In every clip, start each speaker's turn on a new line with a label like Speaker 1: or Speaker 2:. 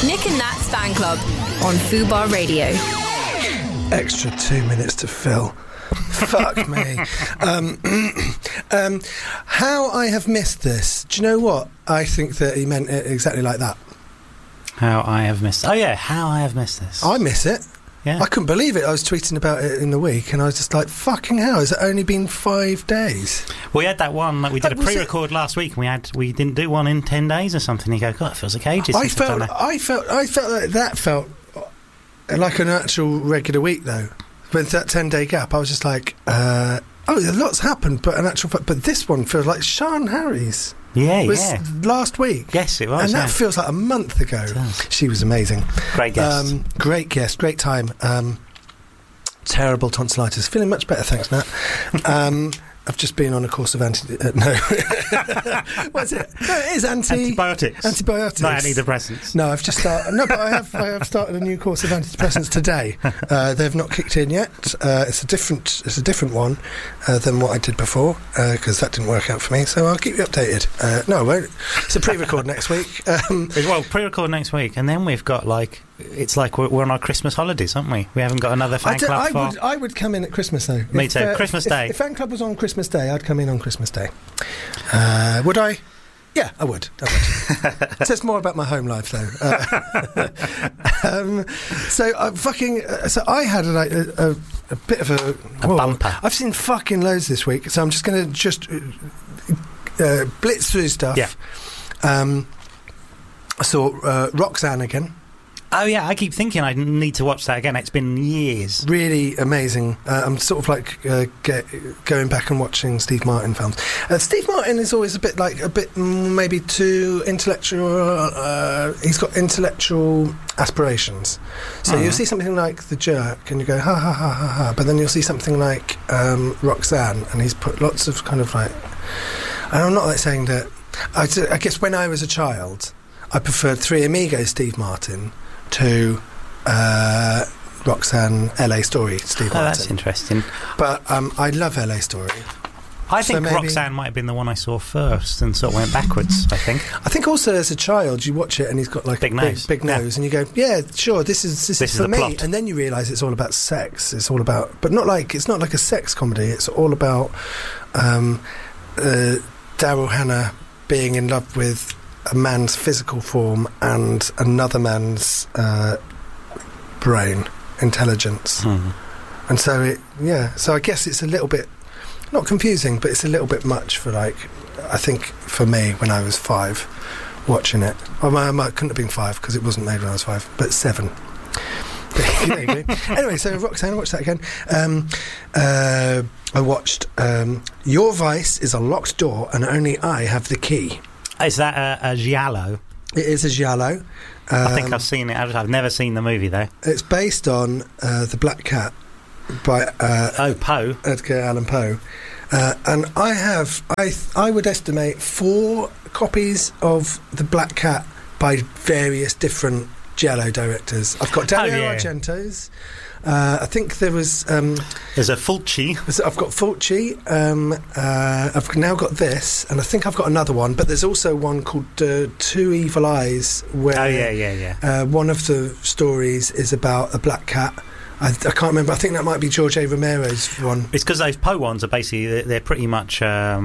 Speaker 1: Nick and Nat's Fan Club on Fubar Radio.
Speaker 2: Extra 2 minutes to fill. Fuck me. How I have missed this. Do you know what? I think that he meant it exactly like that.
Speaker 3: How I have missed... Oh, yeah, how I have missed this.
Speaker 2: I miss it.
Speaker 3: Yeah.
Speaker 2: I couldn't believe it. I was tweeting about it in the week, and I was just like, fucking hell, has it only been 5 days?
Speaker 3: We had that one, like we did a pre-record last week, and we didn't do one in 10 days or something. You go, God, it feels like ages since I've done that.
Speaker 2: I felt like that felt like an actual regular week, though. With that 10-day gap, I was just like, a lot's happened, but but this one feels like Sian Harries.
Speaker 3: Yeah,
Speaker 2: was
Speaker 3: yeah.
Speaker 2: Last week.
Speaker 3: Yes, it was.
Speaker 2: And that feels like a month ago. She was amazing.
Speaker 3: Great guest.
Speaker 2: Great guest, great time. Terrible tonsillitis. Feeling much better, thanks, Nat. I've just been on a course of What's it? No, it is
Speaker 3: antibiotics.
Speaker 2: Antibiotics.
Speaker 3: Not antidepressants.
Speaker 2: No, I've just started. No, but I have started a new course of antidepressants today. They've not kicked in yet. It's a different one than what I did before because that didn't work out for me. So I'll keep you updated. No, I won't. It's a pre-record next week.
Speaker 3: Well, pre-record next week, and then we've got it's like we're on our Christmas holidays, aren't we? We haven't got another fan club.
Speaker 2: I would come in at Christmas though.
Speaker 3: Me too. Christmas Day.
Speaker 2: If fan club was on Christmas Day, I'd come in on Christmas Day. Would I? Yeah, I would. It says more about my home life, though. So I had a bit of a
Speaker 3: bumper.
Speaker 2: I've seen fucking loads this week, so I'm just going to blitz through stuff.
Speaker 3: Yeah.
Speaker 2: I saw Roxanne again.
Speaker 3: Oh yeah, I keep thinking I need to watch that again. It's been years.
Speaker 2: Really amazing. I'm sort of like going back and watching Steve Martin films. Steve Martin is always a bit maybe too intellectual. He's got intellectual aspirations. So you'll see something like The Jerk and you go ha ha ha ha ha, but then you'll see something like Roxanne and he's put lots of kind of like. And I'm not like saying that. I guess when I was a child, I preferred Three Amigos Steve Martin to Roxanne LA Story Steve Martin.
Speaker 3: That's interesting.
Speaker 2: But I love LA Story.
Speaker 3: I think Roxanne might have been the one I saw first and sort of went backwards, I think
Speaker 2: also as a child you watch it and he's got like
Speaker 3: big nose
Speaker 2: and you go, yeah, sure, this is for me plot. And then you realise it's all about sex. It's all about, but it's not like a sex comedy. It's all about Daryl Hannah being in love with a man's physical form and another man's brain, intelligence. And so so I guess it's a little bit not confusing, but it's a little bit much for I think for me when I was 5 watching it. Well, I couldn't have been 5 because it wasn't made when I was 5, but 7. There you go. Anyway, so Roxanne, I watched that again. I watched Your Vice is a Locked Door and Only I Have the Key.
Speaker 3: Is that a giallo?
Speaker 2: It is a giallo.
Speaker 3: I think I've seen it. I've never seen the movie though.
Speaker 2: It's based on The Black Cat by
Speaker 3: Poe,
Speaker 2: Edgar Allan Poe, and I would estimate 4 copies of The Black Cat by various different giallo directors. I've got Dario Argento's. I think there was.
Speaker 3: There's a Fulci.
Speaker 2: I've got Fulci. I've now got this, and I think I've got another one. But there's also one called Two Evil Eyes, where one of the stories is about a black cat. I can't remember. I think that might be George A. Romero's one.
Speaker 3: It's because those Poe ones are basically they're pretty much.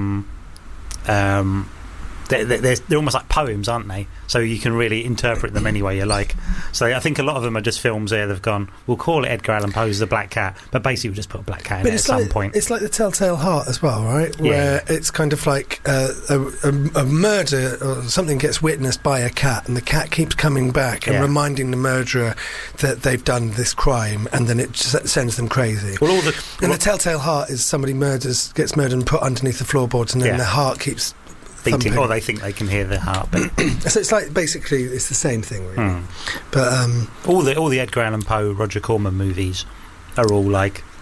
Speaker 3: They're almost like poems, aren't they? So you can really interpret them any way you like. So I think a lot of them are just films there they've gone, we'll call it Edgar Allan Poe's The Black Cat, but basically we'll just put a black cat in it at some point.
Speaker 2: It's like The Telltale Heart as well, right? Where it's kind of like a murder or something gets witnessed by a cat and the cat keeps coming back and reminding the murderer that they've done this crime, and then it just sends them crazy.
Speaker 3: Well,
Speaker 2: The Telltale Heart is somebody gets murdered and put underneath the floorboards, and then their heart keeps beating,
Speaker 3: or they think they can hear the heartbeat.
Speaker 2: So it's like basically it's the same thing, really. But
Speaker 3: all the Edgar Allan Poe, Roger Corman movies are all like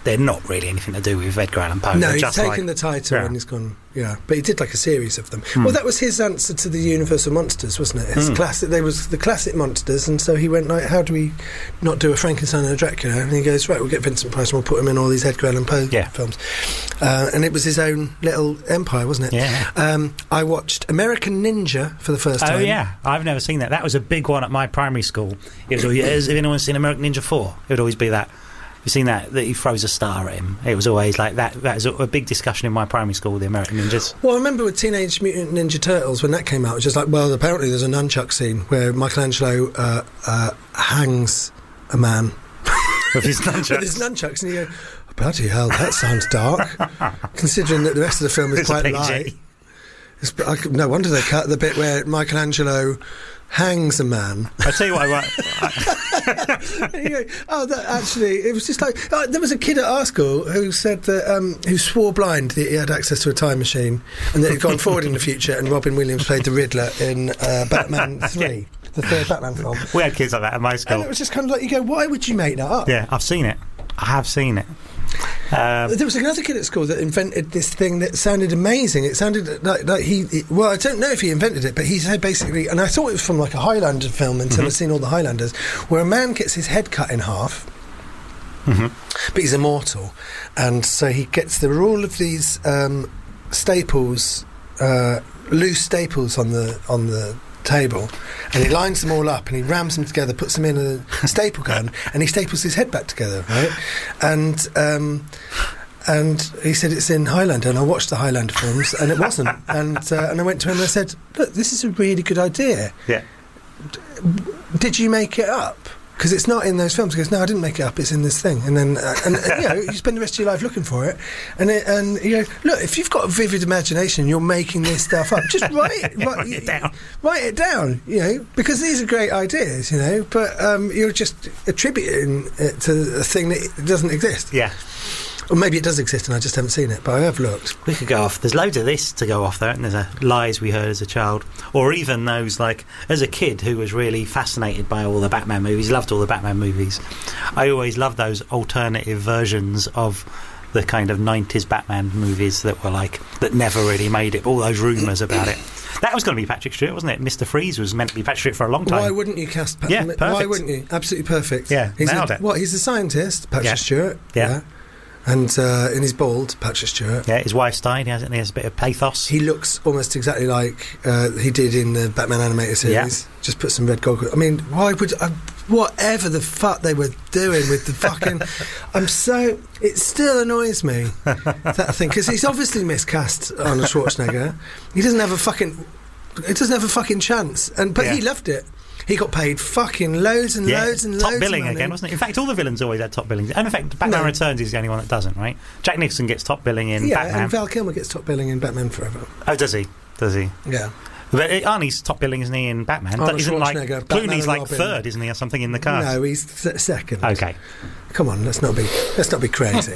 Speaker 3: they're not really anything to do with Edgar Allan Poe.
Speaker 2: No,
Speaker 3: They're
Speaker 2: he's
Speaker 3: just
Speaker 2: taken the title and he's gone. Yeah, but he did like a series of them. Well, that was his answer to the Universal monsters, wasn't it? His classic. They was the classic monsters, and so he went like, "How do we not do a Frankenstein and a Dracula?" And he goes, "Right, we'll get Vincent Price and we'll put him in all these Edgar Allan Poe films." And it was his own little empire, wasn't it?
Speaker 3: Yeah.
Speaker 2: I watched American Ninja for the first time.
Speaker 3: Oh yeah, I've never seen that. That was a big one at my primary school. It was always, has anyone seen American Ninja 4? It would always be that. You've seen that he throws a star at him. It was always like that. That was a big discussion in my primary school, the American Ninjas.
Speaker 2: Well, I remember with Teenage Mutant Ninja Turtles, when that came out, it was just like, well, apparently there's a nunchuck scene where Michelangelo hangs a man
Speaker 3: With his nunchucks.
Speaker 2: with his nunchucks, and you go, oh, bloody hell, that sounds dark, considering that the rest of the film is
Speaker 3: It's
Speaker 2: quite
Speaker 3: PG.
Speaker 2: light. No wonder they cut the bit where Michelangelo hangs a man.
Speaker 3: I tell you what,
Speaker 2: And you go, oh, that actually, it was just like there was a kid at our school who said that who swore blind that he had access to a time machine and that he'd gone forward in the future, and Robin Williams played the Riddler in Batman 3, the third Batman film.
Speaker 3: we had kids like that at my school.
Speaker 2: And it was just kind of like, you go, why would you make that up?
Speaker 3: Yeah, I've seen it. I have seen it.
Speaker 2: There was another kid at school that invented this thing that sounded amazing. It sounded like he well, I don't know if he invented it, but he said basically, and I thought it was from like a Highlander film until I'd seen all the Highlanders, where a man gets his head cut in half, but he's immortal, and so he gets there are all of these staples, loose staples on the table, and he lines them all up and he rams them together, puts them in a staple gun, and he staples his head back together, right? And he said it's in Highlander, and I watched the Highlander films, and it wasn't. And I went to him and I said, look, this is a really good idea.
Speaker 3: Yeah.
Speaker 2: Did you make it up? Because it's not in those films. He goes, no, I didn't make it up. It's in this thing. And then, you know, you spend the rest of your life looking for it. And you go, look, if you've got a vivid imagination, you're making this stuff up. Just write it down. Write it down. You know, because these are great ideas. You know, but you're just attributing it to a thing that doesn't exist.
Speaker 3: Yeah.
Speaker 2: Or maybe it does exist and I just haven't seen it, but I have looked.
Speaker 3: We could go off. There's loads of this to go off there, and there's lies we heard as a child, or even those like as a kid who was really fascinated by all the Batman movies, loved all the Batman movies. I always loved those alternative versions of the kind of 90s Batman movies that were like that never really made it. All those rumours about it. That was going to be Patrick Stewart, wasn't it? Mr. Freeze was meant to be Patrick Stewart for a long time.
Speaker 2: Why wouldn't you cast
Speaker 3: Yeah, perfect.
Speaker 2: Why wouldn't you? Absolutely perfect.
Speaker 3: Yeah, nailed it.
Speaker 2: What, he's a scientist, Patrick Stewart.
Speaker 3: Yeah.
Speaker 2: And he's bald, Patrick Stewart.
Speaker 3: Yeah, his wife's died. He has a bit of pathos.
Speaker 2: He looks almost exactly like he did in the Batman animated series. Yeah. Just put some red goggles. I mean, why would... whatever the fuck they were doing with the fucking... It still annoys me, that thing, because he's obviously miscast Arnold Schwarzenegger. He doesn't have a fucking chance. But he loved it. He got paid fucking loads and loads and
Speaker 3: top
Speaker 2: loads
Speaker 3: billing
Speaker 2: of money.
Speaker 3: again, wasn't it? In fact, all the villains always had top billing. And in fact, Batman Returns is the only one that doesn't, right? Jack Nicholson gets top billing in Batman.
Speaker 2: And Val Kilmer gets top billing in Batman Forever.
Speaker 3: Oh, does he?
Speaker 2: Yeah.
Speaker 3: But Arnie's top billing, isn't he, in Batman?
Speaker 2: Arnold
Speaker 3: Isn't like
Speaker 2: Schwarzenegger,
Speaker 3: Clooney's
Speaker 2: Batman
Speaker 3: like
Speaker 2: and Robin.
Speaker 3: third, isn't he, or something in the cast?
Speaker 2: No, he's second.
Speaker 3: Okay.
Speaker 2: Come on, let's not be crazy.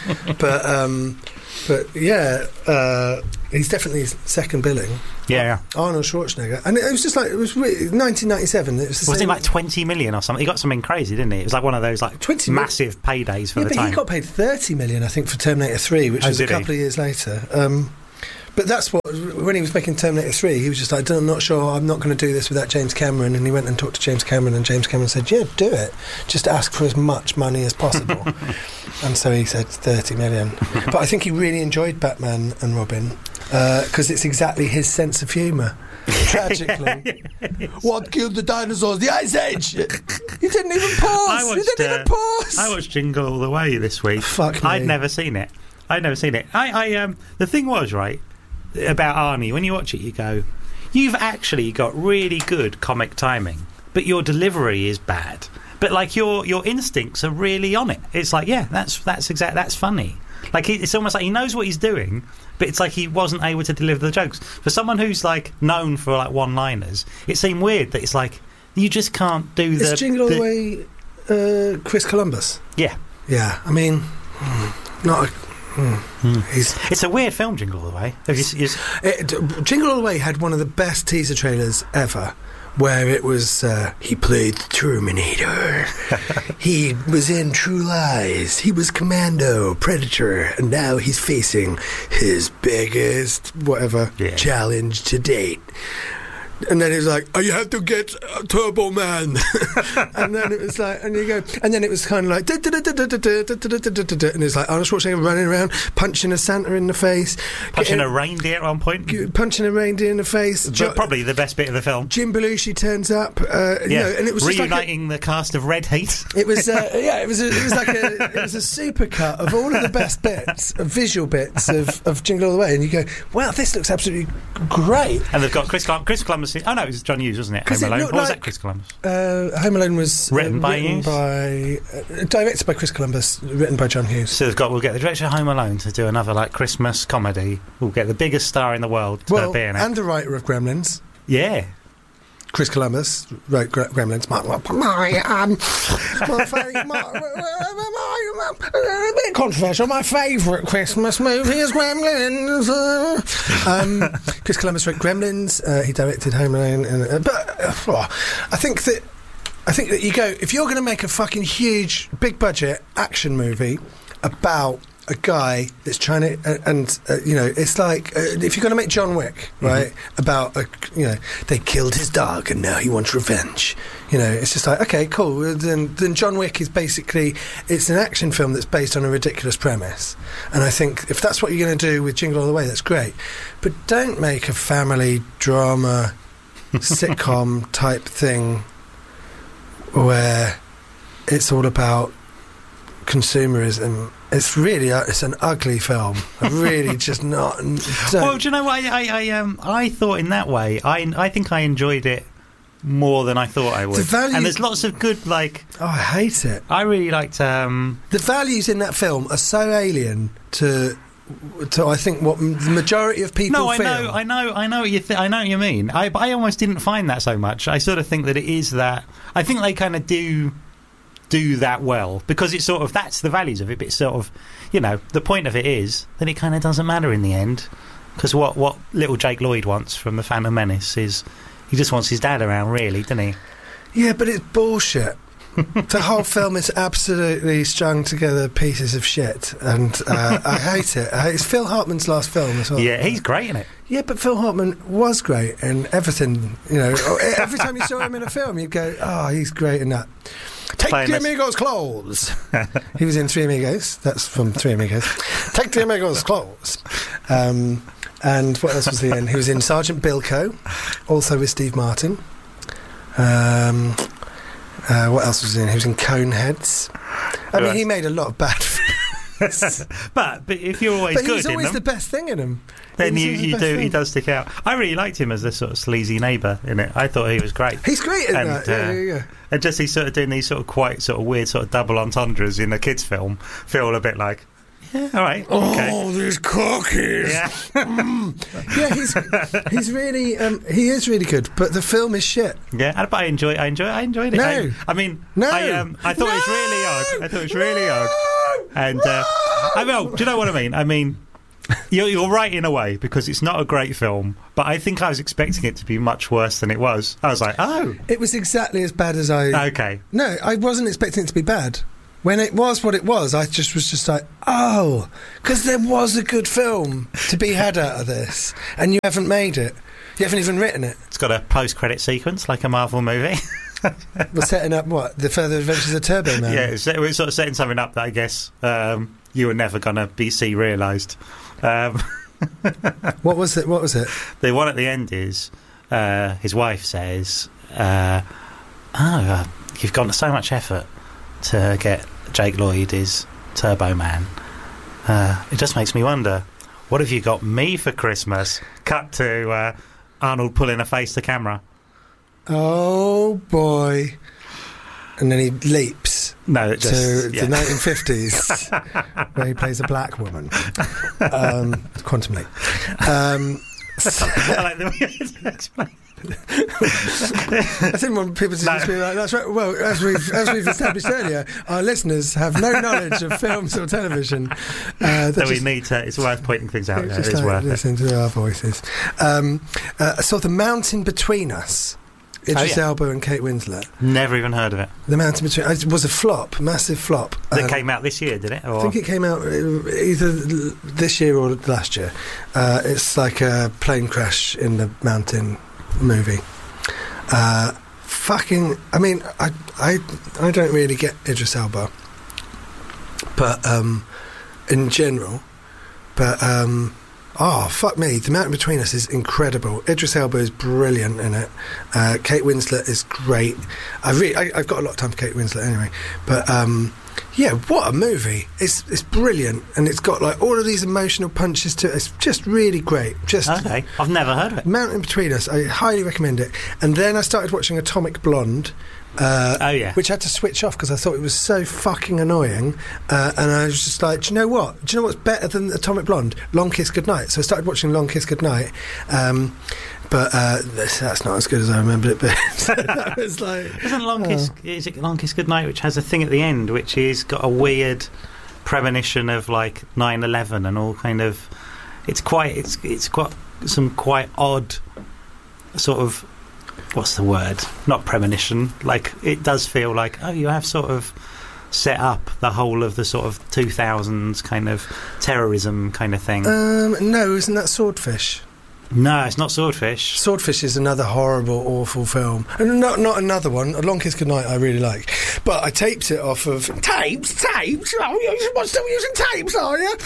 Speaker 2: But yeah, he's definitely second billing.
Speaker 3: Yeah.
Speaker 2: Arnold Schwarzenegger, and it was just like 1997. It was
Speaker 3: it like 20 million or something? He got something crazy, didn't he? It was like one of those like massive paydays for the time.
Speaker 2: But he got paid 30 million, I think, for Terminator 3, which was a couple of years later. But that's what, when he was making Terminator 3, he was just like, I'm not sure, I'm not going to do this without James Cameron. And he went and talked to James Cameron, and James Cameron said, yeah, do it. Just ask for as much money as possible. And so he said 30 million. But I think he really enjoyed Batman and Robin, because it's exactly his sense of humour. Tragically. What killed the dinosaurs? The Ice Age! You didn't even pause!
Speaker 3: I watched Jingle All the Way this week.
Speaker 2: Fuck me.
Speaker 3: I'd never seen it. The thing was, right, about Arnie, when you watch it, you go, you've actually got really good comic timing, but your delivery is bad. But like your instincts are really on it. It's like, yeah, that's funny. Like it's almost like he knows what he's doing, but it's like he wasn't able to deliver the jokes. For someone who's like known for like one-liners, it seemed weird that it's like you just can't do the.
Speaker 2: Is Jingle All the Way Chris Columbus?
Speaker 3: Yeah.
Speaker 2: Yeah. I mean, not.
Speaker 3: It's a weird film, Jingle All the Way.
Speaker 2: Jingle All the Way had one of the best teaser trailers ever, where it was he played the Terminator. He was in True Lies. He was Commando, Predator, and now he's facing his biggest challenge to date. And then it was like, oh, you have to get Turbo Man. And then it was like, and you go, and then it was kind of like, and it's like Arnold Schwarzenegger running around, punching a Santa in the face.
Speaker 3: Punching a reindeer at one point.
Speaker 2: Punching a reindeer in the face.
Speaker 3: Probably the best bit of the film.
Speaker 2: Jim Belushi turns up. And it was
Speaker 3: reuniting the cast of Red Heat.
Speaker 2: It was, it was a supercut of all of the best bits, visual bits of Jingle All the Way. And you go, wow, this looks absolutely great.
Speaker 3: And they've got Chris Columbus. Oh no, it was John Hughes, wasn't it? Home Alone. What was that, Chris Columbus?
Speaker 2: Home Alone was
Speaker 3: written by
Speaker 2: directed by Chris Columbus, written by John Hughes.
Speaker 3: So we'll get the director of Home Alone to do another Christmas comedy. We'll get the biggest star in the world to be in it,
Speaker 2: and the writer of Gremlins.
Speaker 3: Yeah.
Speaker 2: Chris Columbus wrote Gremlins. Controversial. My favourite Christmas movie is Gremlins. Chris Columbus wrote Gremlins. He directed Home Alone. I think that you go, if you're going to make a fucking huge, big budget action movie about a guy that's trying to, it's like if you're going to make John Wick, right, about they killed his dog and now he wants revenge. It's just like, okay, cool. Then John Wick is basically, it's an action film that's based on a ridiculous premise. And I think if that's what you're going to do with Jingle All the Way, that's great. But don't make a family drama sitcom type thing where it's all about consumerism. It's really it's an ugly film. I really just not.
Speaker 3: Well, do you know what? I thought in that way. I think I enjoyed it more than I thought I would. And there's lots of good I
Speaker 2: hate it.
Speaker 3: I really liked
Speaker 2: the values in that film are so alien to I think what the majority of people feel.
Speaker 3: I know what you I know what you mean. I almost didn't find that so much. I sort of think that it is that. I think they kind of do that well, because it's sort of, that's the values of it, but it's sort of, the point of it is that it kind of doesn't matter in the end, because what little Jake Lloyd wants from the Phantom Menace is he just wants his dad around, really, doesn't he?
Speaker 2: Yeah, but it's bullshit. The whole film is absolutely strung together pieces of shit, and I hate it. It's Phil Hartman's last film as well.
Speaker 3: Yeah, he's great in it.
Speaker 2: Yeah, but Phil Hartman was great in everything. Every time you saw him in a film, you'd go, "Oh, he's great in that." Take the Amigos' clothes. He was in Three Amigos. That's from Three Amigos. Take the Amigos' clothes. And what else was he in? He was in Sergeant Bilko, also with Steve Martin. What else was he in? He was in Coneheads. I mean, he made a lot of bad films.
Speaker 3: but if you're always good in them... But he's always
Speaker 2: the best thing in them.
Speaker 3: Then he does stick out. I really liked him as this sort of sleazy neighbour in it. I thought he was great.
Speaker 2: He's great in that. Yeah.
Speaker 3: And just he's sort of doing these sort of quite sort of weird sort of double entendres in a kids' film. Feel a bit like, yeah, all right. Okay.
Speaker 2: Oh, these cookies.
Speaker 3: Yeah.
Speaker 2: Yeah, he's really he is really good, but the film is shit.
Speaker 3: Yeah, but I enjoyed it.
Speaker 2: No.
Speaker 3: I thought it was really odd. I thought it was really odd. And do you know what I mean? I mean, you're right in a way, because it's not a great film, but I think I was expecting it to be much worse than it was. I was like, oh.
Speaker 2: It was exactly as bad as I...
Speaker 3: Okay.
Speaker 2: No, I wasn't expecting it to be bad. When it was what it was, I was just like, oh, because there was a good film to be had out of this, and you haven't made it. You haven't even written it.
Speaker 3: It's got a post-credit sequence like a Marvel movie.
Speaker 2: We're setting up, what, the further adventures of Turbo Man?
Speaker 3: Yeah, we're sort of setting something up that I guess you were never going to see realised.
Speaker 2: What was it?
Speaker 3: The one at the end is his wife says, you've gone to so much effort to get Jake Lloyd is Turbo Man. It just makes me wonder, what have you got me for Christmas? Cut to Arnold pulling a face to camera.
Speaker 2: Oh boy. And then he leaps
Speaker 3: to
Speaker 2: the 1950s where he plays a black woman. Quantum Leap.
Speaker 3: I like the way you explain.
Speaker 2: I didn't want people to just be like, that's right. Well, as we've established earlier, our listeners have no knowledge of films or television.
Speaker 3: So we need to, it's worth pointing things out.
Speaker 2: Just
Speaker 3: worth
Speaker 2: listening to our voices. So The Mountain Between Us Idris Elba and Kate Winslet.
Speaker 3: Never even heard of it.
Speaker 2: The Mountain Between Us. It was a flop, massive flop.
Speaker 3: That came out this year, did it? Or?
Speaker 2: I think it came out either this year or last year. It's like a plane crash in the mountain movie. I mean, I don't really get Idris Elba, but in general, but fuck me, The Mountain Between Us is incredible. Idris Elba is brilliant in it. Kate Winslet is great. I've got a lot of time for Kate Winslet anyway, but yeah, what a movie. It's brilliant, and it's got like all of these emotional punches to it. It's just really great.
Speaker 3: Okay, I've never heard of it.
Speaker 2: Mountain Between Us, I highly recommend it. And then I started watching Atomic Blonde, which I had to switch off because I thought it was so fucking annoying, and I was just like, do you know what? Do you know what's better than Atomic Blonde? Long Kiss Goodnight. So I started watching Long Kiss Goodnight, but that's not as good as I remembered it. But that was like,
Speaker 3: isn't is it Long Kiss Goodnight, which has a thing at the end which is got a weird premonition of like 9/11 and all kind of. It's got some quite odd sort of. What's the word? Not premonition. Like, it does feel like, you have sort of set up the whole of the sort of 2000s kind of terrorism kind of thing.
Speaker 2: No, isn't that Swordfish?
Speaker 3: No, it's not Swordfish.
Speaker 2: Swordfish is another horrible, awful film. And not another one. A Long Kiss Goodnight I really like. But I taped it off of... Tapes? Oh, you're still using tapes, are you?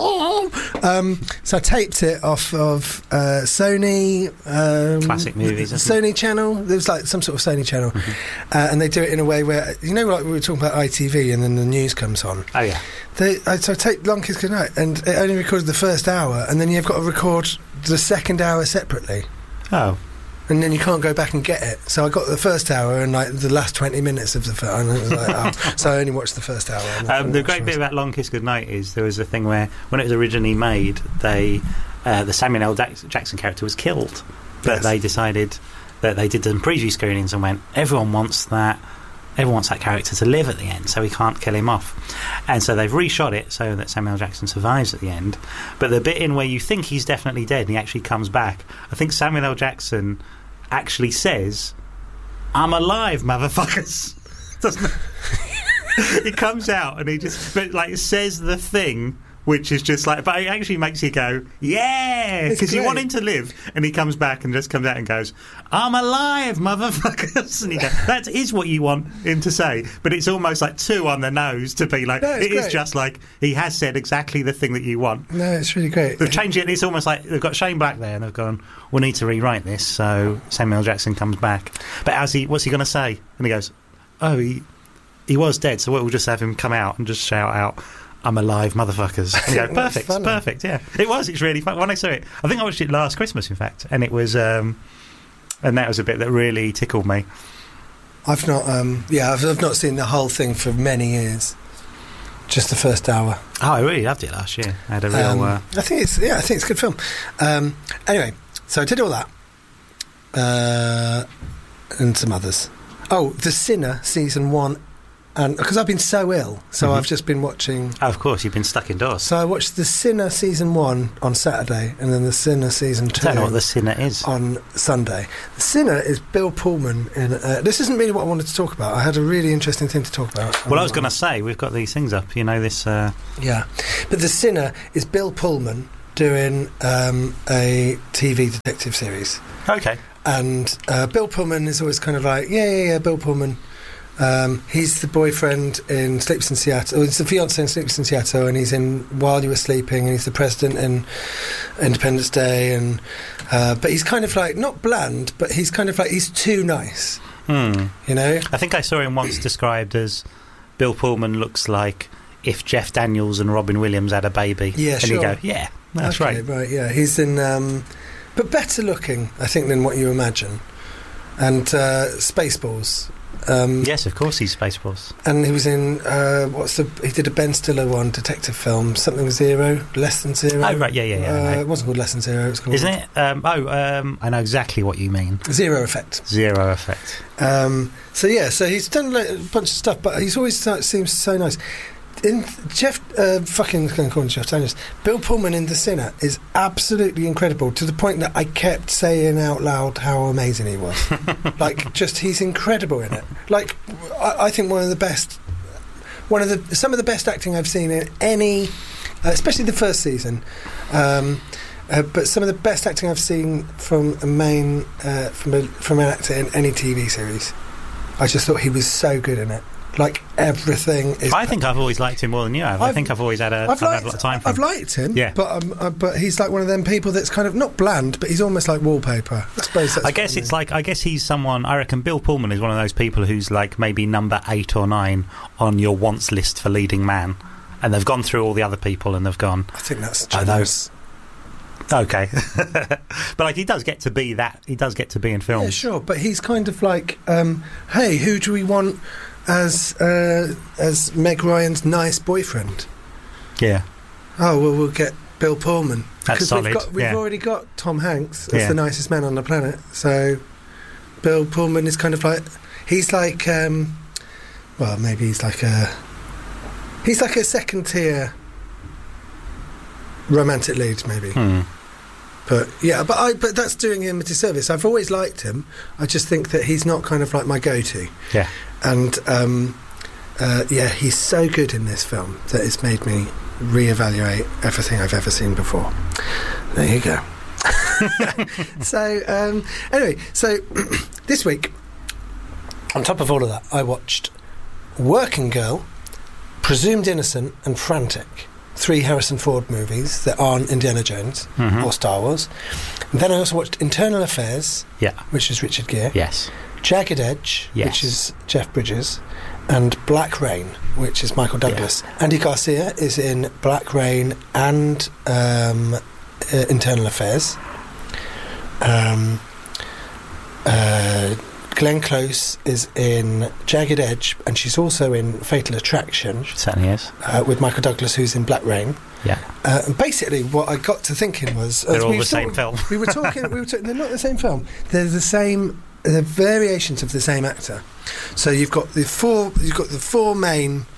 Speaker 2: So I taped it off of Sony...
Speaker 3: Classic movies.
Speaker 2: Sony channel. There was like some sort of Sony channel. And they do it in a way where... You know, like we were talking about ITV and then the news comes on?
Speaker 3: Oh, yeah.
Speaker 2: So I taped Long Kiss Goodnight and it only recorded the first hour, and then you've got to record the second hour separately. Oh. And then you can't go back and get it. So I got the first hour and like the last 20 minutes of the film, and it was like, so I only watched the first hour.
Speaker 3: The great bit about Long Kiss Goodnight is there was a thing where when it was originally made, the Samuel L. Jackson character was killed, but they decided that they did some preview screenings and went, everyone wants that character to live at the end, so we can't kill him off. And so they've reshot it so that Samuel L. Jackson survives at the end. But the bit in where you think he's definitely dead and he actually comes back, I think Samuel L. Jackson actually says, "I'm alive, motherfuckers." Doesn't it? He comes out and he just says the thing, which is just like, but it actually makes you go, yeah, because you want him to live, and he comes back and just comes out and goes, "I'm alive, motherfuckers," and you go, that is what you want him to say, but it's almost like too on the nose to be like, it is just like, he has said exactly the thing that you want.
Speaker 2: No, it's really great.
Speaker 3: They've changed it, and it's almost like they've got Shane Black there, and they've gone, we need to rewrite this, so Samuel Jackson comes back. But what's he going to say? And he goes, he was dead, so we'll just have him come out and just shout out, "I'm alive, motherfuckers." And go, perfect, yeah. It's really fun. When I saw it, I think I watched it last Christmas, in fact, and it was, and that was a bit that really tickled me.
Speaker 2: I've not, I've not seen the whole thing for many years. Just the first hour.
Speaker 3: Oh, I really loved it last year. I had a real.
Speaker 2: I think it's a good film. Anyway, so I did all that, and some others. Oh, The Sinner season 1. And because I've been so ill, so I've just been watching.
Speaker 3: Oh, of course, you've been stuck indoors.
Speaker 2: So I watched The Sinner season 1 on Saturday, and then The Sinner season 2.
Speaker 3: I don't know what The Sinner is.
Speaker 2: On Sunday. The Sinner is Bill Pullman in. This isn't really what I wanted to talk about. I had a really interesting thing to talk about.
Speaker 3: Well, I was going to say we've got these things up. You know this.
Speaker 2: Yeah, but The Sinner is Bill Pullman doing a TV detective series.
Speaker 3: Okay.
Speaker 2: And Bill Pullman is always kind of like, yeah, Bill Pullman. He's the boyfriend in Sleepless in Seattle. He's the fiancé in Sleepless in Seattle, and he's in While You Were Sleeping, and he's the president in Independence Day. And but he's kind of like not bland, but he's kind of like he's too nice. You know.
Speaker 3: I think I saw him once described as Bill Pullman looks like if Jeff Daniels and Robin Williams had a baby.
Speaker 2: Yeah,
Speaker 3: and
Speaker 2: sure.
Speaker 3: you go, yeah, that's
Speaker 2: okay,
Speaker 3: right.
Speaker 2: Right, yeah. He's in, but better looking, I think, than what you imagine. And Spaceballs.
Speaker 3: Yes, of course he's Spaceballs.
Speaker 2: And he was in he did a Ben Stiller one, detective film, something Zero, Less Than Zero.
Speaker 3: Oh right, yeah.
Speaker 2: It wasn't called Less Than Zero. It was called,
Speaker 3: isn't it? I know exactly what you mean.
Speaker 2: Zero Effect.
Speaker 3: Zero Effect.
Speaker 2: So he's done like a bunch of stuff, but he's always seems so nice. Jeff, fucking going to call him Jeff Daniels. Bill Pullman in The Sinner is absolutely incredible, to the point that I kept saying out loud how amazing he was. Like, just he's incredible in it. Like, I think some of the best acting I've seen in any, especially the first season. But some of the best acting I've seen from a main from an actor in any TV series. I just thought he was so good in it. Like, everything is...
Speaker 3: I think I've always liked him more than you have. I think I've always had a lot of time for him.
Speaker 2: I've liked him,
Speaker 3: yeah.
Speaker 2: But he's like one of them people that's kind of not bland, but he's almost like wallpaper. I suppose that's...
Speaker 3: I guess he's someone... I reckon Bill Pullman is one of those people who's like maybe number 8 or 9 on your wants list for leading man. And they've gone through all the other people and they've gone...
Speaker 2: I think that's generous.
Speaker 3: Okay. But like, he does get to be that. He does get to be in films.
Speaker 2: Yeah, sure. But he's kind of like, hey, who do we want as Meg Ryan's nice boyfriend?
Speaker 3: Yeah.
Speaker 2: Oh, well, we'll get Bill Pullman.
Speaker 3: That's solid.
Speaker 2: We've already got Tom Hanks as the nicest man on the planet. So Bill Pullman is kind of like, he's like, well, maybe he's like a second tier romantic lead, maybe. But yeah, but that's doing him a disservice. I've always liked him. I just think that he's not kind of like my go-to.
Speaker 3: Yeah.
Speaker 2: And he's so good in this film that it's made me reevaluate everything I've ever seen before. There you go. So anyway, this week, on top of all of that, I watched Working Girl, Presumed Innocent, and Frantic. 3 Harrison Ford movies that aren't Indiana Jones or Star Wars. And then I also watched Internal Affairs, which is Richard Gere.
Speaker 3: Yes.
Speaker 2: Jagged Edge, which is Jeff Bridges. And Black Rain, which is Michael Douglas. Yeah. Andy Garcia is in Black Rain and Internal Affairs. Glenn Close is in Jagged Edge, and she's also in Fatal Attraction.
Speaker 3: She certainly is.
Speaker 2: With Michael Douglas, who's in Black Rain.
Speaker 3: Yeah.
Speaker 2: And basically, what I got to thinking was...
Speaker 3: They're all the same film.
Speaker 2: We were talking... They're not the same film. They're the same... They're variations of the same actor. So you've got the four main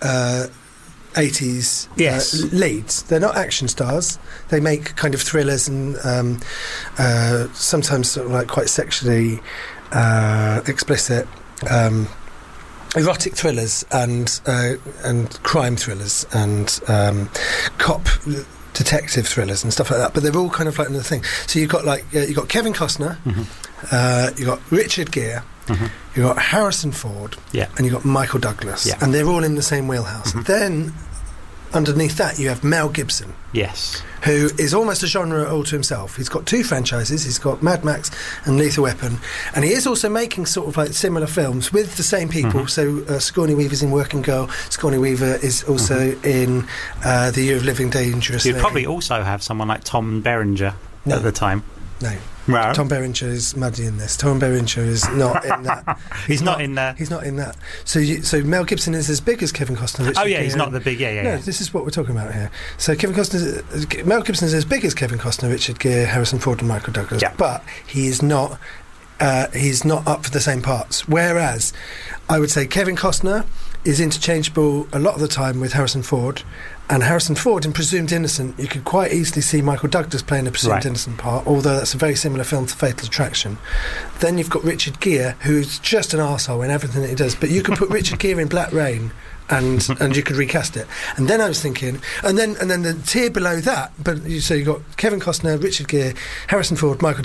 Speaker 2: 80s leads. They're not action stars. They make kind of thrillers and sometimes sort of like quite sexually... explicit erotic thrillers and crime thrillers and cop detective thrillers and stuff like that, but they're all kind of like another thing. So you've got Kevin Costner, you've got Richard Gere, you've got Harrison Ford, and you've got Michael Douglas, and they're all in the same wheelhouse. Then underneath that you have Mel Gibson, who is almost a genre all to himself. He's got 2 franchises. He's got Mad Max and Lethal Weapon, and he is also making sort of like similar films with the same people. So Sigourney Weaver's in Working Girl. Sigourney Weaver is also in The Year of Living Dangerously.
Speaker 3: You'd probably also have someone like Tom Berenger at the time.
Speaker 2: No.
Speaker 3: Right.
Speaker 2: Tom Berenger is muddy in this. Tom Berenger is not in that.
Speaker 3: He's not in there.
Speaker 2: He's not in that. So Mel Gibson is as big as Kevin Costner. Richard Gere.
Speaker 3: He's not the big.
Speaker 2: No, this is what we're talking about here. So Mel Gibson is as big as Kevin Costner, Richard Gere, Harrison Ford, and Michael Douglas. Yeah. But he is not. He's not up for the same parts. Whereas, I would say Kevin Costner is interchangeable a lot of the time with Harrison Ford. And Harrison Ford in Presumed Innocent, you could quite easily see Michael Douglas playing a Presumed Innocent part, although that's a very similar film to Fatal Attraction. Then you've got Richard Gere, who's just an arsehole in everything that he does, but you could put Richard Gere in Black Rain and you could recast it. And then I was thinking, and then the tier below that, so you've got Kevin Costner, Richard Gere, Harrison Ford, Michael